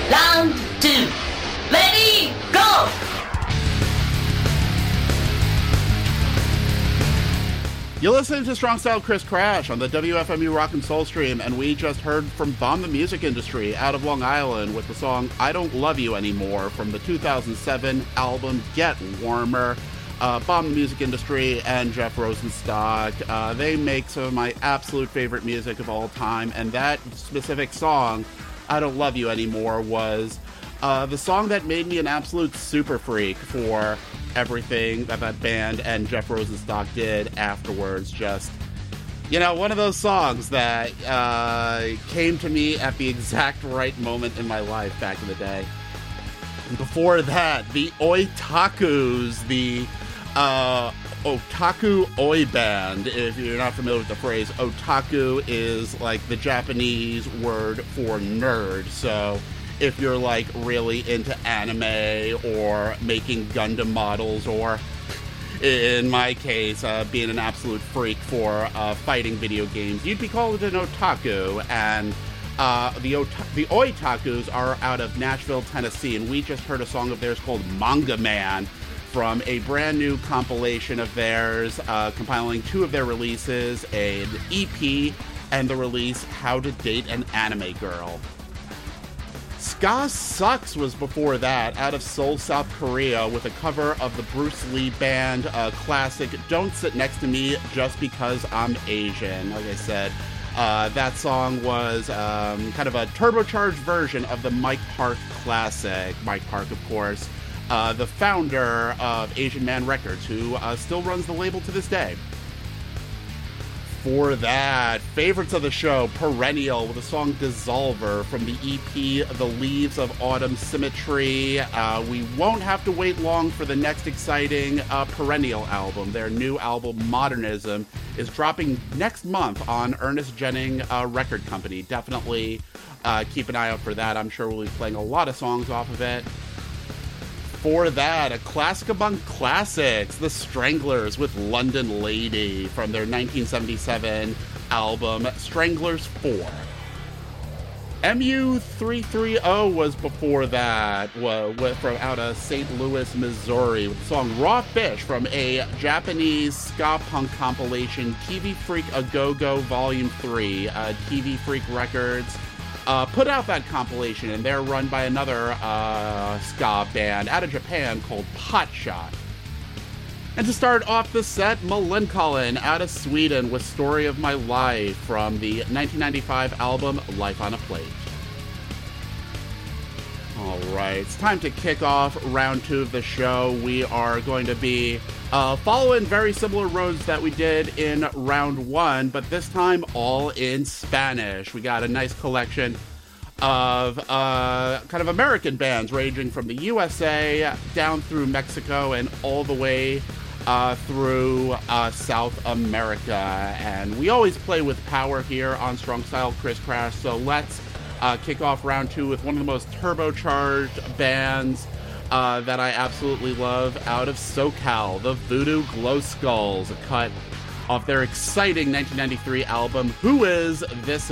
Round two. Ready, go! You're listening to Strong Style Chris Crash on the WFMU Rock and Soul stream, and we just heard from Bomb the Music Industry out of Long Island with the song I Don't Love You Anymore from the 2007 album Get Warmer. Bomb the Music Industry and Jeff Rosenstock, they make some of my absolute favorite music of all time, and that specific song, I Don't Love You Anymore, was the song that made me an absolute super freak for everything that band and Jeff Rosenstock did afterwards. Just, you know, one of those songs that came to me at the exact right moment in my life back in the day. And before that, the Oitakus, the Otaku Oi Band. If you're not familiar with the phrase, otaku is like the Japanese word for nerd. So if you're like really into anime or making Gundam models, or in my case, being an absolute freak for fighting video games, you'd be called an otaku. And the Oitakus are out of Nashville, Tennessee, and we just heard a song of theirs called Manga Man from a brand new compilation of theirs, compiling two of their releases, an EP and the release How to Date an Anime Girl. Ska Sucks was before that, out of Seoul, South Korea, with a cover of the Bruce Lee Band classic Don't Sit Next to Me Just Because I'm Asian. Like I said, that song was kind of a turbocharged version of the Mike Park classic. Mike Park, of course, the founder of Asian Man Records, who still runs the label to this day. For that, favorites of the show, Perennial, with the song Dissolver from the EP The Leaves of Autumn Symmetry. We won't have to wait long for the next exciting Perennial album. Their new album, Modernism, is dropping next month on Ernest Jennings Record Company. Definitely keep an eye out for that. I'm sure we'll be playing a lot of songs off of it. For that, a classic among classics, The Stranglers with London Lady from their 1977 album Stranglers 4. MU330 was before that, from out of St. Louis, Missouri, with the song Raw Fish from a Japanese ska punk compilation, TV Freak A Go-Go Volume 3, TV Freak Records. Put out that compilation, and they're run by another ska band out of Japan called Potshot. And to start off the set, Millencolin out of Sweden with Story of My Life from the 1995 album Life on a Plate. Alright, it's time to kick off round two of the show. We are going to be following very similar roads that we did in round one, but this time all in Spanish. We got a nice collection of kind of American bands ranging from the USA down through Mexico and all the way through South America. And we always play with power here on Strong Style Chris Crash, so let's kick off round two with one of the most turbocharged bands that I absolutely love out of SoCal, the Voodoo Glow Skulls, a cut off their exciting 1993 album, Who Is This